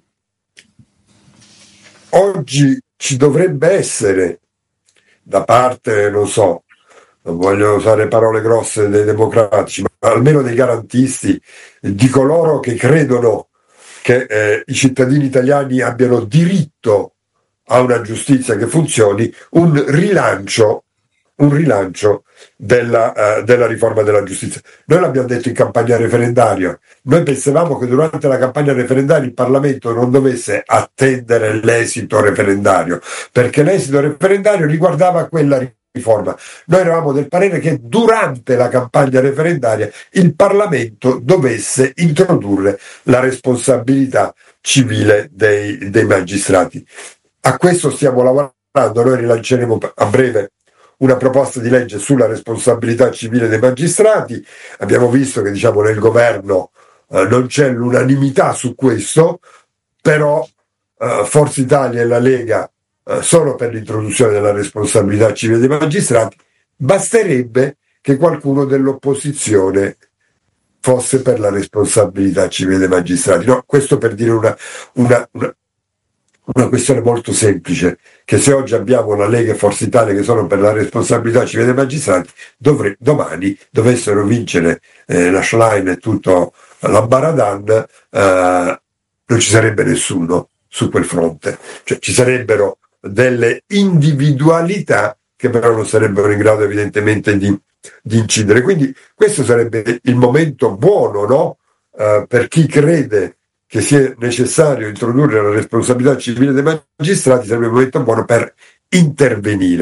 [SPEAKER 5] oggi ci dovrebbe essere da parte, non so, non voglio usare parole grosse dei democratici, ma almeno dei garantisti, di coloro che credono che eh, i cittadini italiani abbiano diritto a una giustizia che funzioni, un rilancio, un rilancio della, uh, della riforma della giustizia. Noi l'abbiamo detto in campagna referendaria, noi pensavamo che durante la campagna referendaria il Parlamento non dovesse attendere l'esito referendario, perché l'esito referendario riguardava quella riforma. Noi eravamo del parere che durante la campagna referendaria il Parlamento dovesse introdurre la responsabilità civile dei, dei magistrati. A questo stiamo lavorando, noi rilanceremo a breve una proposta di legge sulla responsabilità civile dei magistrati. Abbiamo visto che, diciamo, nel governo eh, non c'è l'unanimità su questo, però eh, Forza Italia e la Lega eh, sono per l'introduzione della responsabilità civile dei magistrati. Basterebbe che qualcuno dell'opposizione fosse per la responsabilità civile dei magistrati. No, questo per dire una, una, una Una questione molto semplice, che se oggi abbiamo la Lega e Forza Italia che sono per la responsabilità civile dei magistrati, dovre, domani dovessero vincere eh, la Schlein e tutto l'Ambaradan, eh, non ci sarebbe nessuno su quel fronte. Cioè ci sarebbero delle individualità che però non sarebbero in grado evidentemente di, di incidere. Quindi questo sarebbe il momento buono, no? Eh, per chi crede che sia necessario introdurre la responsabilità civile dei magistrati, sarebbe il momento buono per intervenire.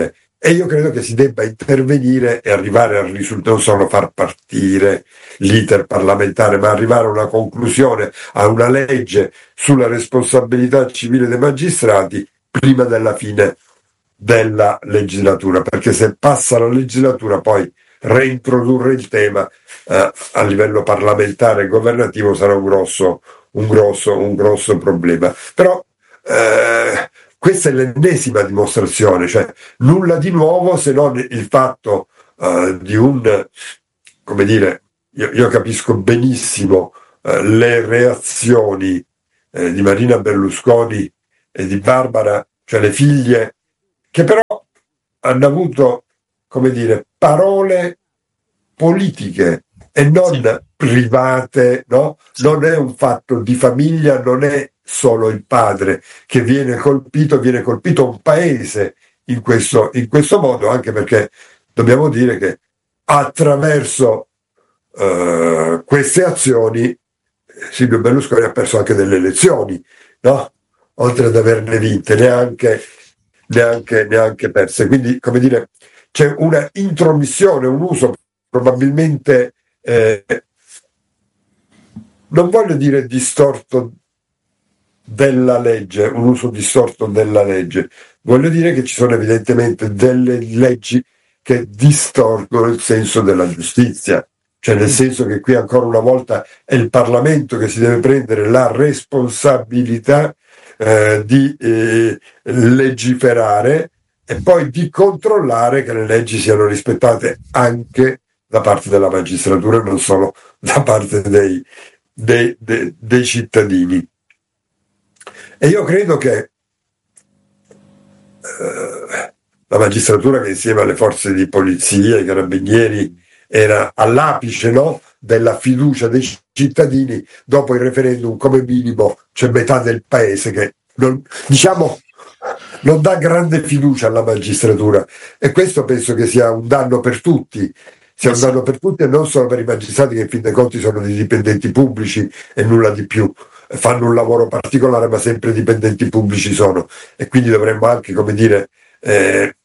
[SPEAKER 5] E io credo che si debba intervenire e arrivare al risultato, non solo far partire l'iter parlamentare, ma arrivare a una conclusione, a una legge sulla responsabilità civile dei magistrati prima della fine della legislatura, perché se passa la legislatura poi reintrodurre il tema eh, a livello parlamentare e governativo sarà un grosso, un grosso, un grosso problema. Però eh, questa è l'ennesima dimostrazione, cioè nulla di nuovo se non il fatto uh, di un, come dire, io, io capisco benissimo uh, le reazioni eh, di Marina Berlusconi e di Barbara, cioè le figlie, che però hanno avuto, come dire, parole politiche e non sì. private, no? Sì. Non è un fatto di famiglia, non è solo il padre che viene colpito, viene colpito un paese in questo, in questo modo, anche perché dobbiamo dire che attraverso uh, queste azioni Silvio Berlusconi ha perso anche delle elezioni, no? Oltre ad averne vinte, neanche, neanche, neanche perse. Quindi, come dire, c'è una intromissione, un uso probabilmente, eh, non voglio dire distorto della legge, un uso distorto della legge, voglio dire che ci sono evidentemente delle leggi che distorcono il senso della giustizia, cioè nel senso che qui ancora una volta è il Parlamento che si deve prendere la responsabilità eh, di eh, legiferare e poi di controllare che le leggi siano rispettate anche da parte della magistratura e non solo da parte dei, dei, dei, dei cittadini. E io credo che eh, la magistratura, che insieme alle forze di polizia, ai carabinieri, era all'apice, no, della fiducia dei cittadini, dopo il referendum come minimo c'è metà del paese che non, diciamo, non dà grande fiducia alla magistratura, e questo penso che sia un danno per tutti, sia un danno per tutti e non solo per i magistrati, che in fin dei conti sono dei dipendenti pubblici e nulla di più, fanno un lavoro particolare ma sempre dipendenti pubblici sono, e quindi dovremmo anche, come dire, eh,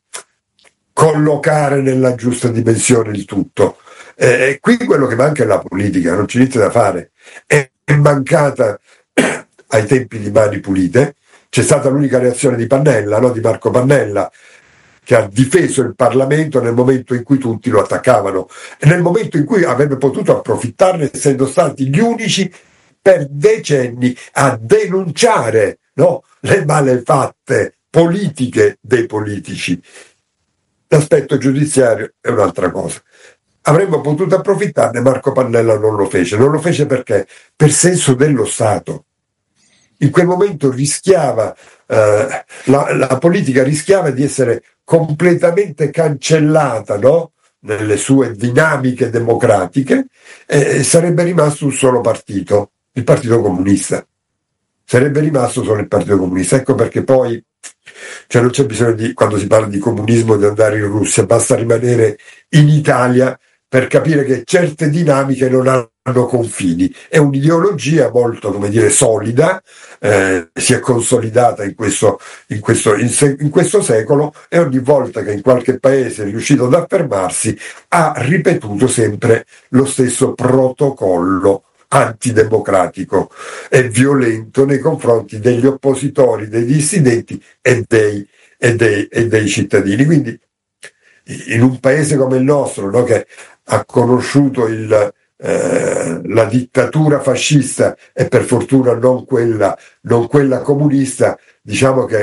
[SPEAKER 5] collocare nella giusta dimensione il tutto. E eh, qui quello che manca è la politica, non c'è niente da fare, è mancata ai tempi di Mani Pulite. C'è stata l'unica reazione di Pannella, no? Di Marco Pannella, che ha difeso il Parlamento nel momento in cui tutti lo attaccavano e nel momento in cui avrebbe potuto approfittarne, essendo stati gli unici per decenni a denunciare, no, le malefatte politiche dei politici. L'aspetto giudiziario è un'altra cosa. Avremmo potuto approfittarne, Marco Pannella non lo fece. Non lo fece perché? Per senso dello Stato. In quel momento rischiava, eh, la, la politica rischiava di essere completamente cancellata, no? Nelle sue dinamiche democratiche, e sarebbe rimasto un solo partito, il Partito Comunista. Sarebbe rimasto solo il Partito Comunista. Ecco perché poi, cioè non c'è bisogno di, quando si parla di comunismo, di andare in Russia, basta rimanere in Italia per capire che certe dinamiche non hanno confini. È un'ideologia molto, come dire, solida, eh, si è consolidata in questo, in, questo, in, se, in questo secolo, e ogni volta che in qualche paese è riuscito ad affermarsi ha ripetuto sempre lo stesso protocollo antidemocratico e violento nei confronti degli oppositori, dei dissidenti e dei, e dei, e dei cittadini. Quindi in un paese come il nostro, no, che ha conosciuto il, eh, la dittatura fascista e per fortuna non quella, non quella comunista, diciamo che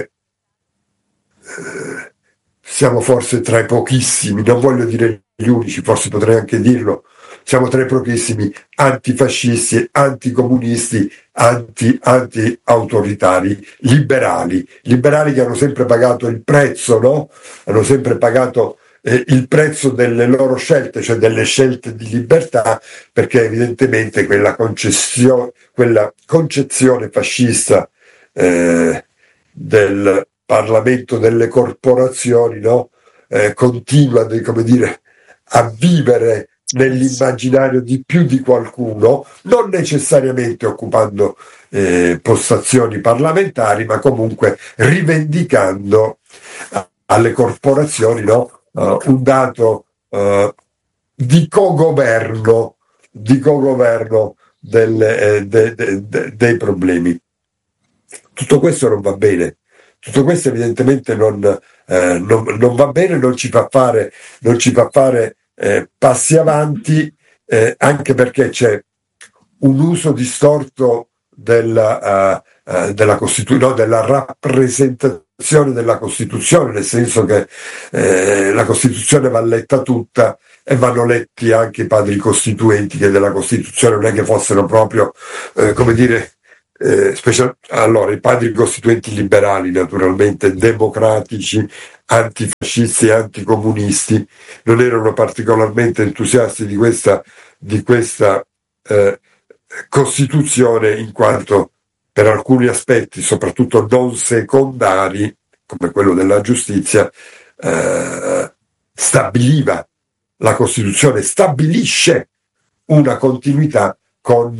[SPEAKER 5] eh, siamo forse tra i pochissimi, non voglio dire gli unici, forse potrei anche dirlo, siamo tra i pochissimi antifascisti, anticomunisti, anti, anti-autoritari, liberali, liberali che hanno sempre pagato il prezzo, no? Hanno sempre pagato eh, il prezzo delle loro scelte, cioè delle scelte di libertà, perché evidentemente quella concessione, quella concezione fascista eh, del Parlamento delle corporazioni, no? Eh, continua, come dire, a vivere nell'immaginario di più di qualcuno, non necessariamente occupando eh, postazioni parlamentari, ma comunque rivendicando alle corporazioni, no? uh, un dato uh, di cogoverno, di cogoverno delle, eh, de, de, de, dei problemi. Tutto questo non va bene, tutto questo evidentemente non, eh, non, non va bene, non ci fa fare, non ci fa fare eh, passi avanti, eh, anche perché c'è un uso distorto della, uh, uh, della, Costitu- no, della rappresentazione della Costituzione, nel senso che eh, la Costituzione va letta tutta e vanno letti anche i padri costituenti, che della Costituzione non è che fossero proprio, eh, come dire, eh, special- allora i padri costituenti liberali, naturalmente democratici, antifascisti e anticomunisti, non erano particolarmente entusiasti di questa, di questa eh, Costituzione, in quanto per alcuni aspetti, soprattutto non secondari, come quello della giustizia, eh, stabiliva, la Costituzione stabilisce una continuità con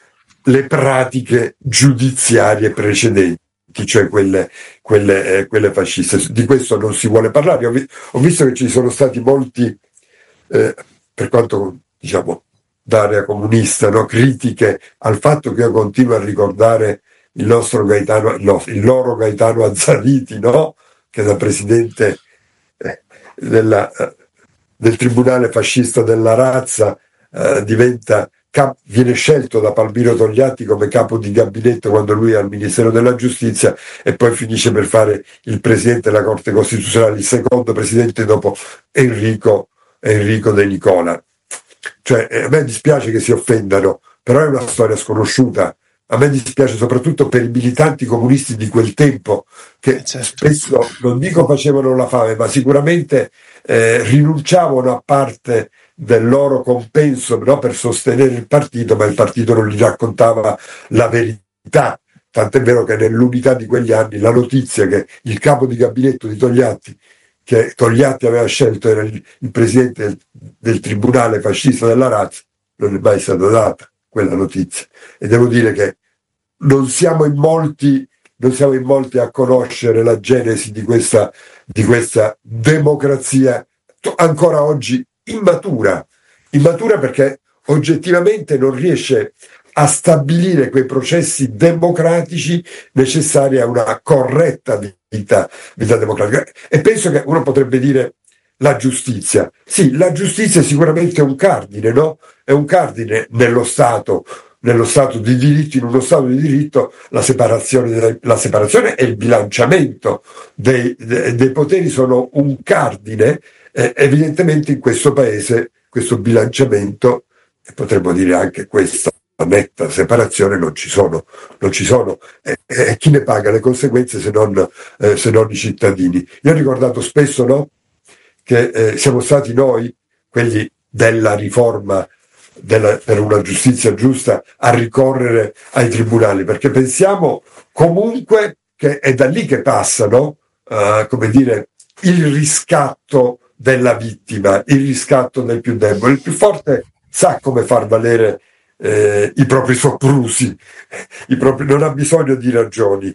[SPEAKER 5] le pratiche giudiziarie precedenti, cioè quelle, quelle, eh, quelle fasciste. Di questo non si vuole parlare. Ho, vi- ho visto che ci sono stati molti, eh, per quanto diciamo d'area comunista, no? Critiche al fatto che io continuo a ricordare il nostro Gaetano, no, il loro Gaetano Azzariti, no? Che da presidente eh, della, eh, del tribunale fascista della razza eh, diventa cap- viene scelto da Palmiro Togliatti come capo di gabinetto quando lui è al Ministero della Giustizia, e poi finisce per fare il presidente della Corte Costituzionale, il secondo presidente dopo Enrico, Enrico De Nicola. Cioè, a me dispiace che si offendano, però è una storia sconosciuta. A me dispiace soprattutto per i militanti comunisti di quel tempo, che
[SPEAKER 4] certo.
[SPEAKER 5] spesso, non dico facevano la fame, ma sicuramente eh, rinunciavano a parte del loro compenso, no, per sostenere il partito, ma il partito non gli raccontava la verità. Tant'è vero che nell'unità di quegli anni la notizia che il capo di gabinetto di Togliatti, che Togliatti aveva scelto, era il, il presidente del, del tribunale fascista della razza, non è mai stata data quella notizia. E devo dire che non siamo in molti, non siamo in molti a conoscere la genesi di questa, di questa democrazia ancora oggi immatura, immatura perché oggettivamente non riesce a stabilire quei processi democratici necessari a una corretta vita, vita democratica. E penso che uno potrebbe dire la giustizia. Sì, la giustizia è sicuramente un cardine, no? È un cardine nello Stato, nello Stato di diritto, in uno Stato di diritto la separazione, la separazione e il bilanciamento dei, dei, dei poteri sono un cardine. Eh, evidentemente in questo paese questo bilanciamento, e potremmo dire anche questa netta separazione, non ci sono, non ci sono. E eh, eh, chi ne paga le conseguenze se non, eh, se non i cittadini? Io ho ricordato spesso, no, che eh, siamo stati noi, quelli della riforma della, per una giustizia giusta, a ricorrere ai tribunali, perché pensiamo comunque che è da lì che passa, no? Uh, come dire, il riscatto della vittima, il riscatto del più debole. Il più forte sa come far valere eh, i propri soprusi, i propri, non ha bisogno di ragioni,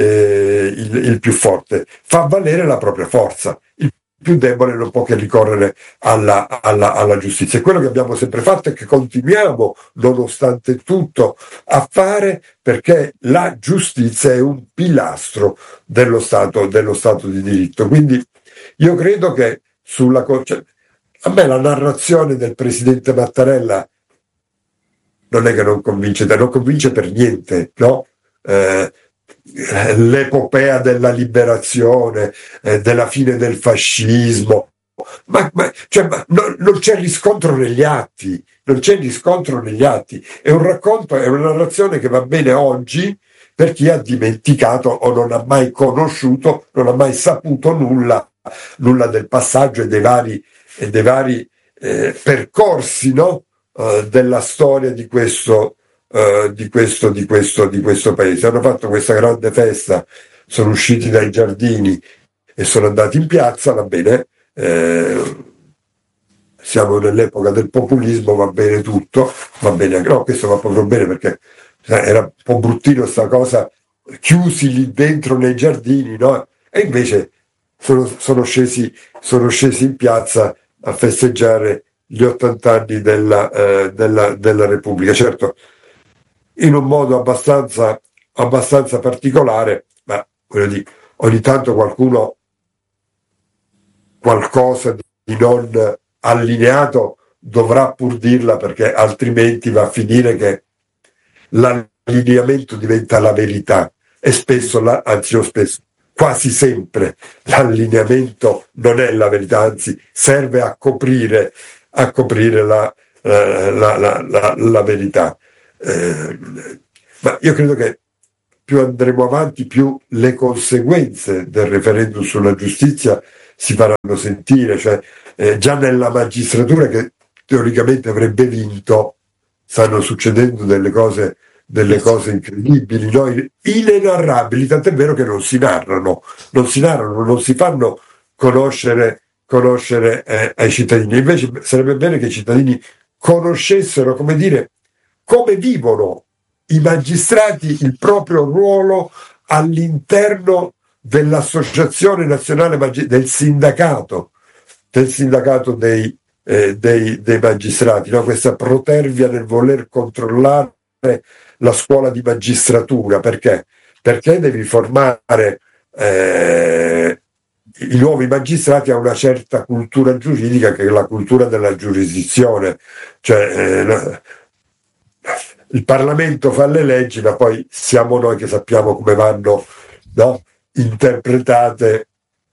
[SPEAKER 5] eh, il, il più forte fa valere la propria forza. Il più debole non può che ricorrere alla, alla, alla giustizia. E quello che abbiamo sempre fatto e che continuiamo, nonostante tutto, a fare, perché la giustizia è un pilastro dello Stato, dello Stato di diritto. Quindi io credo che sulla, cioè, a me la narrazione del presidente Mattarella non è che non convince, non convince per niente, no? Eh, l'epopea della liberazione, eh, della fine del fascismo, ma, ma, cioè, ma no, non c'è riscontro negli atti, non c'è riscontro negli atti. È un racconto, è una narrazione che va bene oggi per chi ha dimenticato o non ha mai conosciuto, non ha mai saputo nulla, nulla del passaggio e dei vari, e dei vari eh, percorsi, no? Uh, della storia di questo, uh, di questo, di questo, di questo paese. Hanno fatto questa grande festa, sono usciti dai giardini e sono andati in piazza, va bene, eh, siamo nell'epoca del populismo, va bene tutto, va bene anche, no, questo va proprio bene perché era un po' bruttino sta cosa, chiusi lì dentro nei giardini, no? E invece sono, sono, scesi, sono scesi in piazza a festeggiare gli ottanta anni della, eh, della, della Repubblica, certo in un modo abbastanza, abbastanza particolare, ma voglio dire, ogni tanto qualcuno qualcosa di non allineato dovrà pur dirla, perché altrimenti va a finire che l'allineamento diventa la verità, e spesso, la, anzi non spesso, quasi sempre l'allineamento non è la verità, anzi serve a coprire, a coprire la, la, la, la, la, la verità. Eh, ma io credo che più andremo avanti, più le conseguenze del referendum sulla giustizia si faranno sentire, cioè eh, già nella magistratura, che teoricamente avrebbe vinto, stanno succedendo delle cose, delle cose incredibili, no? Inenarrabili, tant'è vero che non si narrano, non si narrano, non si fanno conoscere, conoscere eh, ai cittadini. Invece sarebbe bene che i cittadini conoscessero, come dire, come vivono i magistrati il proprio ruolo all'interno dell'Associazione Nazionale Magi- del sindacato, del sindacato dei, eh, dei, dei magistrati, no? Questa protervia nel voler controllare la scuola di magistratura. Perché? Perché devi formare eh, i nuovi magistrati a una certa cultura giuridica, che è la cultura della giurisdizione, cioè eh, il Parlamento fa le leggi, ma poi siamo noi che sappiamo come vanno, no? interpretate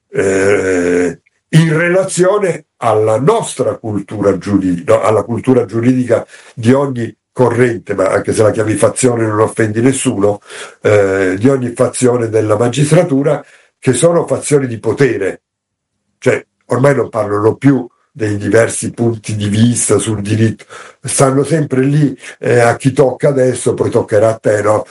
[SPEAKER 5] eh, in relazione alla nostra cultura giuridica, no? alla cultura giuridica di ogni corrente, ma anche se la chiami fazione non offendi nessuno, eh, di ogni fazione della magistratura, che sono fazioni di potere, cioè ormai non parlano più dei diversi punti di vista sul diritto, stanno sempre lì, eh, a chi tocca adesso, poi toccherà a te, no?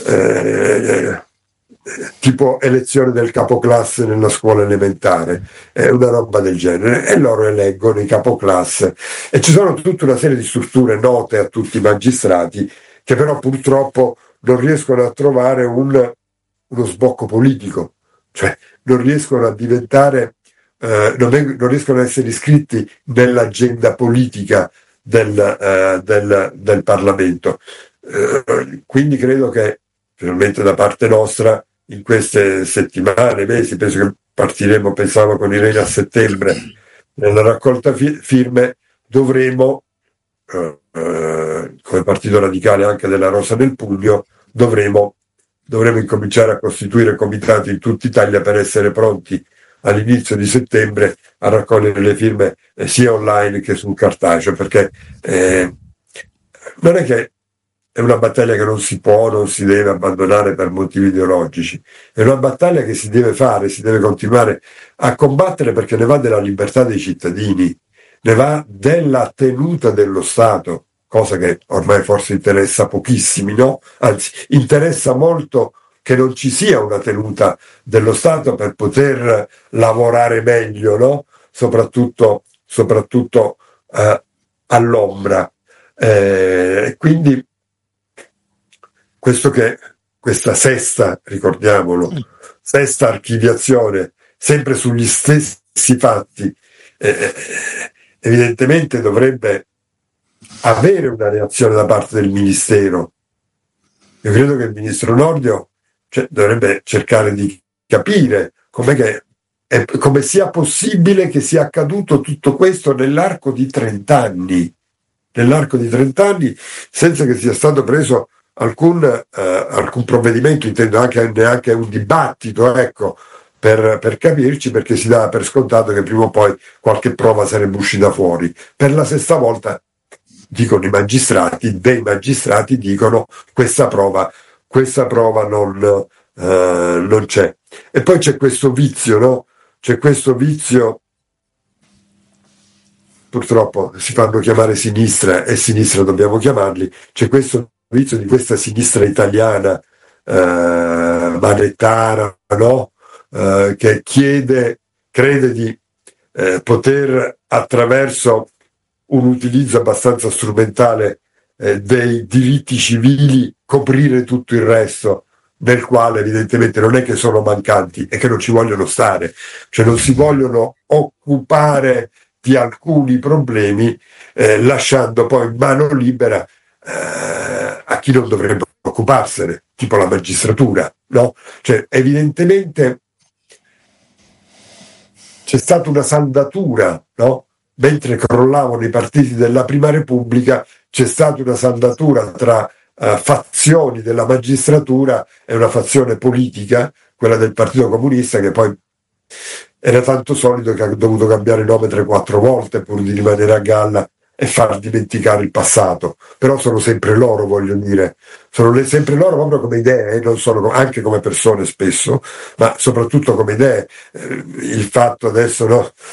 [SPEAKER 5] Eh, tipo elezione del capoclasse nella scuola elementare, è una roba del genere, e loro eleggono i capoclasse, e ci sono tutta una serie di strutture note a tutti i magistrati, che però purtroppo non riescono a trovare un, uno sbocco politico, cioè non riescono a diventare eh, non, è, non riescono ad essere iscritti nell'agenda politica del, eh, del, del Parlamento. Eh, quindi credo che finalmente da parte nostra, in queste settimane, mesi, penso che partiremo, pensavo con Irene a settembre, nella raccolta fi- firme, dovremo, eh, eh, come Partito Radicale anche della Rosa del Pugno, dovremo, dovremo incominciare a costituire comitati in tutta Italia per essere pronti all'inizio di settembre a raccogliere le firme eh, sia online che sul cartaceo, perché eh, non è che è una battaglia che non si può, non si deve abbandonare per motivi ideologici, è una battaglia che si deve fare, si deve continuare a combattere, perché ne va della libertà dei cittadini, ne va della tenuta dello Stato, cosa che ormai forse interessa pochissimi, no? Anzi, interessa molto che non ci sia una tenuta dello Stato per poter lavorare meglio, no? Soprattutto, soprattutto eh, all'ombra. Eh, quindi questo che questa sesta, ricordiamolo, sesta archiviazione, sempre sugli stessi fatti, eh, evidentemente dovrebbe avere una reazione da parte del Ministero. Io credo che il Ministro Nordio, cioè, dovrebbe cercare di capire com'è che, è, come sia possibile che sia accaduto tutto questo nell'arco di trent'anni, nell'arco di trent'anni, senza che sia stato preso alcun, eh, alcun provvedimento, intendo anche neanche un dibattito, ecco, per, per capirci, perché si dava per scontato che prima o poi qualche prova sarebbe uscita fuori. Per la sesta volta, dicono i magistrati, dei magistrati dicono questa prova, questa prova non, eh, non c'è. E poi c'è questo vizio, no? C'è questo vizio, purtroppo si fanno chiamare sinistra, e sinistra dobbiamo chiamarli, c'è questo vizio di questa sinistra italiana, eh, manettara, no? Eh, che chiede, crede di eh, poter, attraverso un utilizzo abbastanza strumentale eh, dei diritti civili, coprire tutto il resto. nel quale evidentemente non è che sono mancanti, è che non ci vogliono stare, cioè non si vogliono occupare di alcuni problemi, eh, lasciando poi mano libera eh, a chi non dovrebbe occuparsene, tipo la magistratura, no? Cioè evidentemente c'è stata una saldatura, no? Mentre crollavano i partiti della Prima Repubblica, c'è stata una saldatura tra uh, fazioni della magistratura e una fazione politica, quella del Partito Comunista, che poi era tanto solido che ha dovuto cambiare nome tre quattro volte pur di rimanere a galla e far dimenticare il passato. Però sono sempre loro, voglio dire, sono le, sempre loro proprio come idee, non solo, anche come persone spesso, ma soprattutto come idee. Eh, il fatto adesso, no,